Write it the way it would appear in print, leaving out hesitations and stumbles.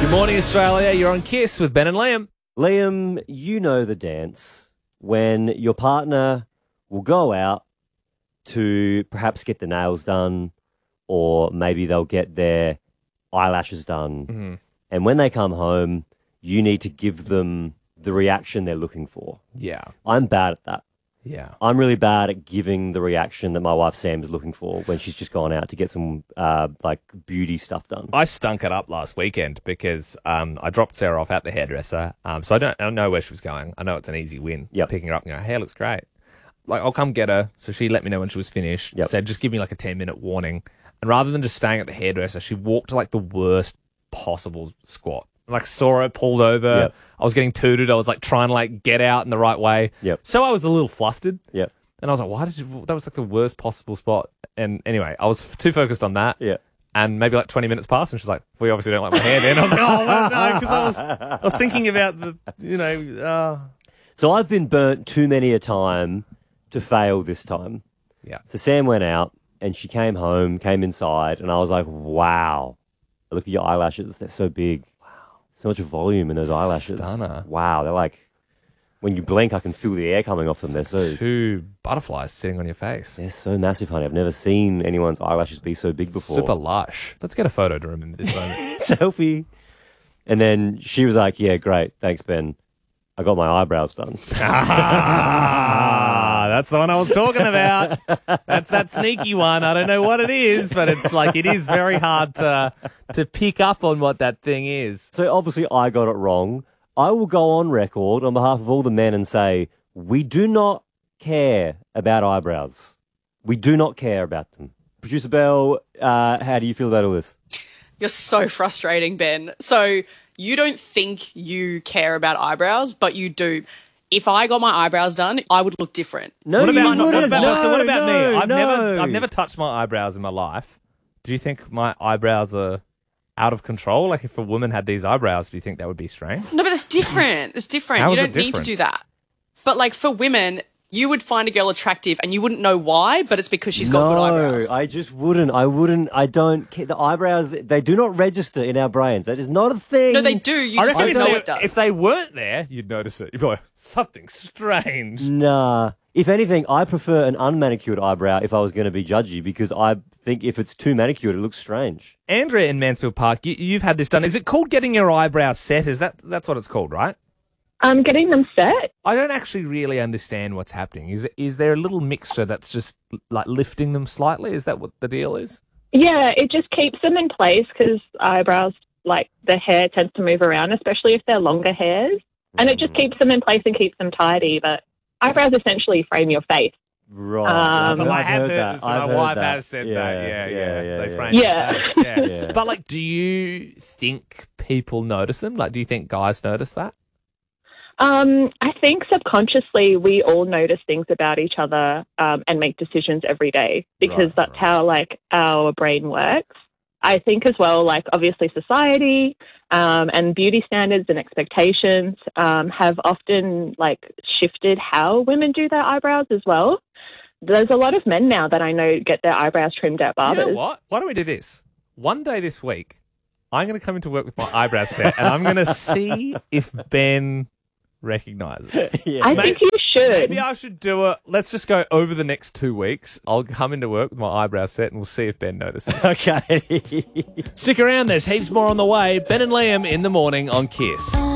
Good morning, Australia. You're on Kiss with Ben and Liam. Liam, you know the dance when your partner will go out to perhaps get the nails done, or maybe they'll get their eyelashes done. Mm-hmm. And when they come home, you need to give them the reaction they're looking for. Yeah. I'm bad at that. Yeah. I'm really bad at giving the reaction that my wife Sam's looking for when she's just gone out to get some beauty stuff done. I stunk it up last weekend because I dropped Sarah off at the hairdresser. So I don't know where she was going. I know it's an easy win. Yep. Picking her up and going, hair looks great. Like, I'll come get her. So she let me know when she was finished. Yep. Said, just give me like a 10-minute warning. And rather than just staying at the hairdresser, she walked to like the worst possible squat. Like, saw her, pulled over. Yep. I was getting tooted. I was like trying to like get out in the right way. Yep. So I was a little flustered. Yep. And I was like, why did you, that was like the worst possible spot. And anyway, I was too focused on that. Yeah. And maybe like 20 minutes passed and she's like, we obviously don't like my hair then. I was like, oh, no, because I was thinking about the, So I've been burnt too many a time to fail this time. yeah. So Sam went out and she came home, came inside, and I was like, wow, look at your eyelashes. They're so big. Wow. So much volume in those eyelashes. Stunner. Wow. They're like, when you blink, I can feel the air coming off them. They're so, Two butterflies sitting on your face. they're so massive, honey. I've never seen anyone's eyelashes be so big before. Super lush. Let's get a photo to remember this moment. Selfie. And then she was like, yeah, great. Thanks, Ben. I got my eyebrows done. That's the one I was talking about. That's that sneaky one. I don't know what it is, but it's like, it is very hard to pick up on what that thing is. So obviously I got it wrong. I will go on record on behalf of all the men and say, we do not care about eyebrows. We do not care about them. Producer Bell, how do you feel about all this? You're so frustrating, Ben. So you don't think you care about eyebrows, but you do. If I got my eyebrows done, I would look different. No, What you about, wouldn't. what about, No, so what about no, me? no. I've never touched my eyebrows in my life. Do you think my eyebrows are out of control? Like, if a woman had these eyebrows, do you think that would be strange? No, but that's different. It's different. How You is it don't need to different? do that. But like for women, you would find a girl attractive and you wouldn't know why, but it's because she's got good eyebrows. I just wouldn't. I don't care. The eyebrows, they do not register in our brains. That is not a thing. No, they do. You I just reckon don't know it does. if they weren't there, you'd notice it. You'd be like, something strange. Nah. If anything, I prefer an unmanicured eyebrow if I was going to be judgy, because I think if it's too manicured, it looks strange. Andrea in Mansfield Park, you've had this done. Is it called getting your eyebrows set? That's what it's called, right? Getting them set. I don't actually really understand what's happening. Is there a little mixture that's just like lifting them slightly? Is that what the deal is? Yeah, it just keeps them in place because eyebrows, like the hair tends to move around, especially if they're longer hairs. And it just keeps them in place and keeps them tidy. But eyebrows essentially frame your face. Right. So I I've have heard heard that. so I've my heard wife that. has said that. Yeah. They frame Yeah. your face. Yeah. Yeah. But like, do you think people notice them? Like, do you think guys notice that? I think subconsciously we all notice things about each other and make decisions every day because Right, that's how like our brain works. I think as well, like obviously society and beauty standards and expectations have often like shifted how women do their eyebrows as well. There's a lot of men now that I know get their eyebrows trimmed at barbers. You know what? Why don't we do this? One day this week, I'm going to come into work with my eyebrows set and I'm going to see if Ben recognizes. Yeah. I think you should. Maybe I should do it. Let's just go over the next 2 weeks. I'll come into work with my eyebrows set and we'll see if Ben notices. Okay. Stick around. There's heaps more on the way. Ben and Liam in the morning on Kiss.